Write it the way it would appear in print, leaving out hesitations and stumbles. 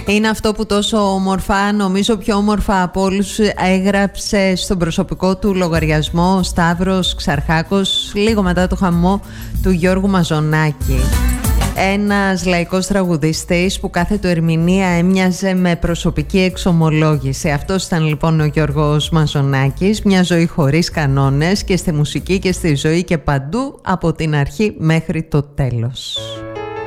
Είναι αυτό που τόσο όμορφα, νομίζω πιο όμορφα από όλους, έγραψε στον προσωπικό του λογαριασμό ο Σταύρος Ξαρχάκος λίγο μετά το χαμό του Γιώργου Μαζονάκη. Ένας λαϊκός τραγουδιστής που κάθε του ερμηνεία έμοιαζε με προσωπική εξομολόγηση. Αυτός ήταν λοιπόν ο Γιώργος Μαζονάκης. Μια ζωή χωρίς κανόνες και στη μουσική και στη ζωή και παντού από την αρχή μέχρι το τέλος.